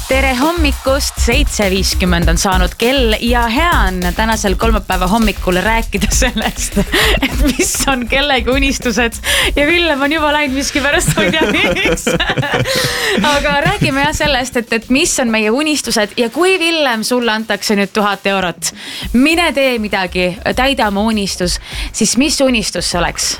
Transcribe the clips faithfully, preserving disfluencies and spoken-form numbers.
tere hommikust, seitse viiskümmend on saanud kell ja hea on tänasel kolmapäeva hommikul rääkida sellest, et mis on kellegi unistused ja Villem on juba läinud miski pärast, ma ei tea miks. Aga räägime jah sellest, et, et mis on meie unistused ja kui Villem sulle antakse nüüd tuhat eurot, mine tee midagi, täida oma unistus, siis mis unistus see oleks?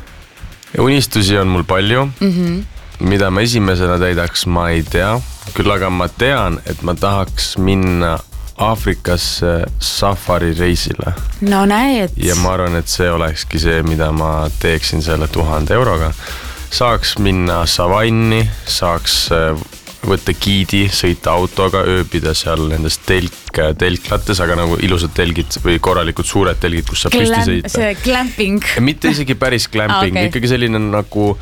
Unistusi on mul palju, mm-hmm. mida ma esimesena täidaks, ma ei tea. Küll aga ma tean, et ma tahaks minna Aafrikasse safari reisile. No näed. Ja ma arvan, et see olekski see, mida ma teeksin selle tuhande euroga. Saaks minna savanni, saaks võtta giidi, sõita autoga, ööbida seal nendes telk, telklates, aga nagu ilusad telgid või korralikud suured telgid, kus saab püsti sõita. See glamping. Mitte isegi päris glamping, ah, okay. Ikkagi selline nagu...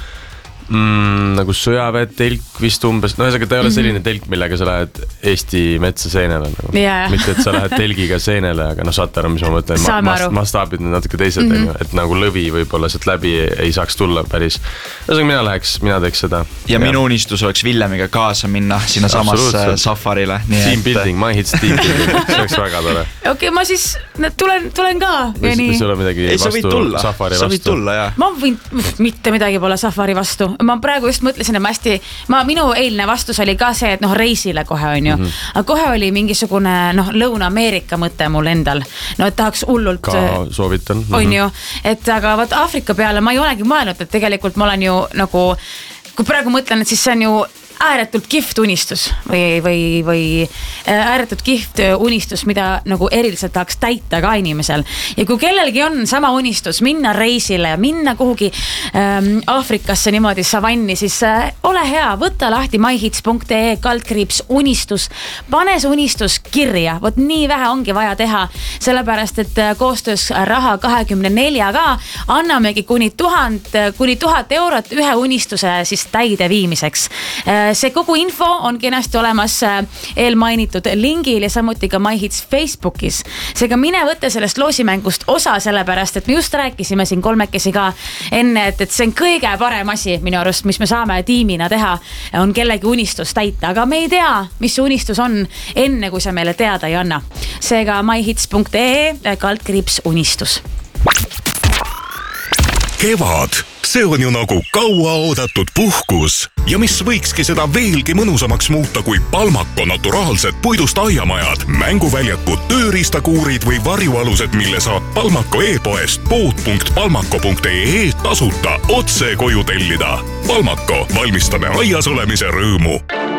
Mm, nagu sõjaväed telk vist umbes, no ühesõnaga ta ei ole selline telk, millega sa lähed Eesti metsa seenele nagu. Yeah. Mitte, et sa lähed telgiga seenele, aga no saate aru, mis ma mõtlen, ma, ma, mastaabid natuke teised, mm-hmm. et nagu lõvi võib-olla sealt läbi ei saaks tulla päris. Ühesõnaga mina läheks, mina teeks seda. Ja, ja minu unistus oleks Villemiga kaasa minna sinna samas safarile. Team et... building, my hits team building, see oleks väga tore. Okei, okay, ma siis tulen, tulen ka. Või, või sul on midagi ei, vastu safari vastu? Sa võid tulla, jah. Ma võin, mitte midagi pole safari vastu. Ma praegu just mõtlesin, et ma hästi, ma, minu eilne vastus oli ka see, et noh, reisile kohe on ju, mm-hmm. aga kohe oli mingisugune noh, Lõuna-Ameerika mõte mul endal, no et tahaks hullult ka soovitan on mm-hmm. ju, et aga vaat Aafrika peale ma ei olegi mõelnud, et tegelikult ma olen ju nagu, kui praegu mõtlen, et siis see on ju ääretult kihvt unistus või, või, või ääretult kihvt unistus, mida nagu eriliselt tahaks täita ka inimesel. Ja kui kellelgi on sama unistus, minna reisile ja minna kuhugi ähm, Aafrikasse niimoodi savanni, siis äh, ole hea, võtta lahti myhits punkt ee kaldkriips unistus, pane see unistus kirja, vot nii vähe ongi vaja teha, sellepärast, et koostöös Raha kahekümne neljaga annamegi kuni tuhand, kuni tuhat eurot ühe unistuse siis täide viimiseks. See kogu info on kenasti olemas eelmainitud lingil ja samuti ka MyHits Facebookis. Seega mine võtta sellest loosimängust osa, sellepärast, et me just rääkisime siin kolmekesi ka enne, et, et see on kõige parem asi minu arust, mis me saame tiimina teha, on kellegi unistus täita, aga me ei tea, mis unistus on enne, kui sa meile teada ei anna. Seega myhits punkt ee kaldkriips unistus. Kevad, see on ju nagu kaua oodatud puhkus ja mis võikski seda veelgi mõnusamaks muuta kui Palmako naturaalsed puidust aiamajad, mänguväljakud, tööriistakuurid või varjualused, mille saab Palmako e-poest pood punkt palmako punkt ee tasuta otse koju tellida. Palmako, valmistame aias olemise rõõmu.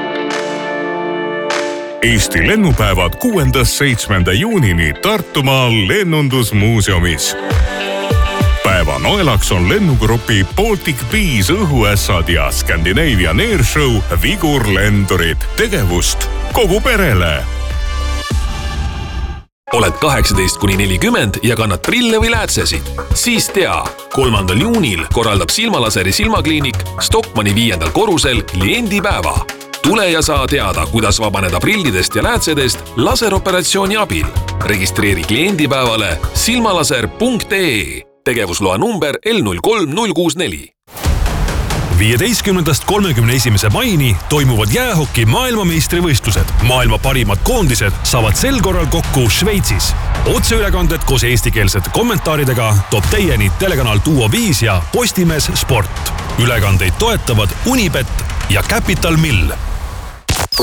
Eesti lennupäevad kuuendast seitsmenda juunini Tartumaal lennundusmuuseumis. Päeva noelaks on lennugrupi Baltic Bees õhuässad ja Scandinavian Airshow Vigur lendurid. Tegevust kogu perele. Oled kaheksateist kuni nelikümmend ja kannad prille või läätsesid? Siis tea, kolmandal juunil korraldab Silmalaseri silmakliinik Stockmanni viiendal korrusel kliendipäeva. Tule ja saa teada, kuidas vabaneda prillidest ja läätsedest laseroperatsiooni abil. Registreeri kliendipäevale silmalaser punkt ee. Tegevusloa number L null kolm null kuus neli. viieteistkümnendast kolmekümne esimese maini toimuvad jäähoki maailmameistrivõistlused. Maailma parimad koondised saavad sel korral kokku Šveitsis. Otseülekanded koos eestikeelsete kommentaaridega toob teieni telekanal Duo viis ja Postimees Sport. Ülekandeid toetavad Unibet ja Capital Mill.